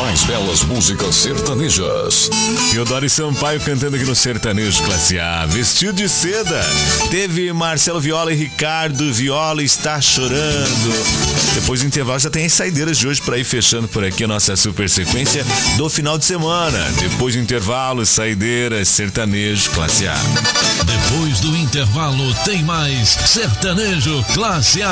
mais belas músicas sertanejas. Teodoro Sampaio cantando aqui no Sertanejo Classe A. Vestido de Seda. Teve Marcelo Viola e Ricardo Viola Está Chorando. Depois do intervalo já tem as saideiras de hoje para ir fechando por aqui a nossa super sequência do final de semana. Depois do intervalo, saideiras, Sertanejo Classe A. Depois do intervalo tem mais Sertanejo Classe A.